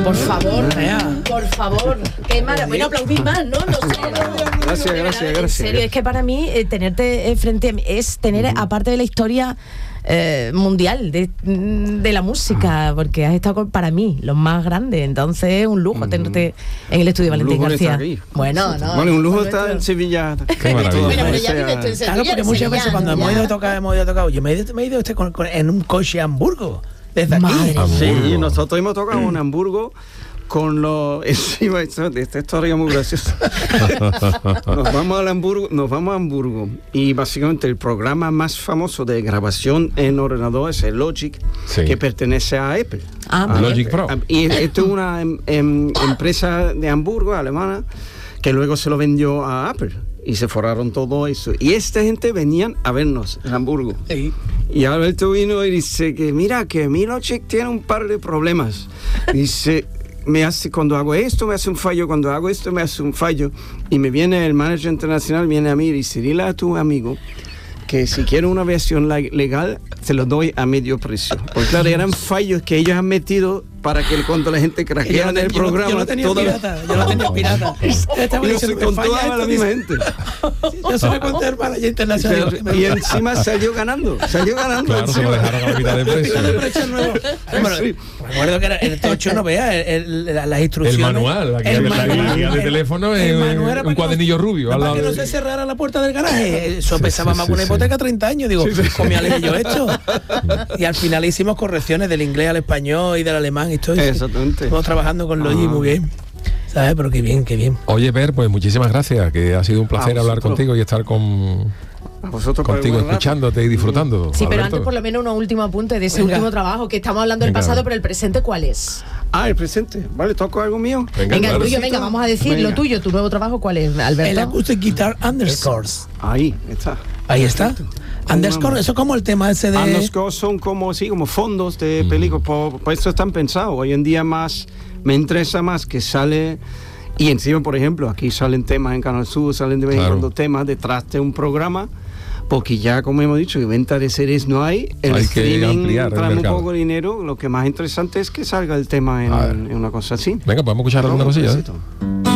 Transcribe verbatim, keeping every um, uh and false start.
Por favor, por favor. Qué maravilla. Bueno, aplaudís más, ¿no? No sé. No, gracias, no, gracias, verdad, gracias. En serio, es que para mí eh, tenerte eh, frente a mí es tener, uh-huh. aparte de la historia eh, mundial de, de la música, porque has estado con, para mí, los más grandes. Entonces es un lujo uh-huh. tenerte en el estudio de Valentín García. Bueno, no. Bueno, un lujo estar en Sevilla. Qué maravilla. Bueno, pero ya vives tú en Sevilla. Claro, porque muchas veces cuando hemos ido a tocar, hemos ido a tocar, yo me he ido, me he ido este con, con, en un coche a Hamburgo. Desde aquí. Sí, nosotros hemos tocado en Hamburgo con los encima esta historia muy graciosa. nos vamos a Hamburgo, nos vamos a Hamburgo y básicamente el programa más famoso de grabación en ordenador es el Logic, sí. que pertenece a Apple. Ah, a Logic Pro. Y esto es una em, em, empresa de Hamburgo, alemana, que luego se lo vendió a Apple. Y se forraron todo eso. Y esta gente venían a vernos en Hamburgo. Sí. Y Alberto vino y dice que mira, que mi Logic tiene un par de problemas. Dice, me hace, cuando hago esto me hace un fallo, cuando hago esto me hace un fallo. Y me viene el manager internacional, viene a mí y dice, dile a tu amigo que si quiere una versión legal, se lo doy a medio precio. Porque claro, eran fallos que ellos han metido para que cuando la gente craquea en el yo programa... Yo lo tenía toda pirata, la... yo lo tenía pirata. Y no se contaba a la misma gente. Yo se lo conté al manager internacional. Y encima salió ganando, salió ganando. Claro, se lo dejaron a la mitad de precio. Bueno, sí. Recuerdo que era el tocho, no vea, el, el, las instrucciones. El manual, la guía, el de, manual, la guía de teléfono es un cuadernillo no, rubio. Para que no se cerrara la puerta del garaje. Eso sí, pesaba sí, más que sí, una hipoteca sí. treinta años. Digo, sí, sí. ¿cómo me alegué yo esto? Y al final hicimos correcciones del inglés al español y del alemán y todo eso. Exactamente. Estamos trabajando con Logi ah. muy bien. ¿Sabes? Pero qué bien, qué bien. Oye, Per, pues muchísimas gracias, que ha sido un placer ah, hablar contigo y estar con... A vosotros contigo escuchándote y disfrutando. Sí, Alberto. Pero antes por lo menos un último apunte de ese Venga. último trabajo, que estamos hablando del pasado, pero el presente, ¿cuál es? Ah, el presente. Vale, toco algo mío. Venga, venga claro. tuyo, venga, vamos a decir venga. lo tuyo, tu nuevo trabajo, ¿cuál es, Alberto? El Acoustic Guitar Underscores. Ahí está. Ahí está. Underscore, eso como el tema ese de... Underscore son como, sí, como fondos de mm. películas, por, por eso están pensados. Hoy en día más, me interesa más que sale... Y encima, por ejemplo, aquí salen temas en Canal Sur, salen de vez en claro. cuando temas detrás de un programa, porque ya, como hemos dicho, que venta de series no hay, el hay streaming trae un poco de dinero, lo que más interesante es que salga el tema en, en una cosa así. Venga, podemos escuchar alguna cosilla. ¿eh?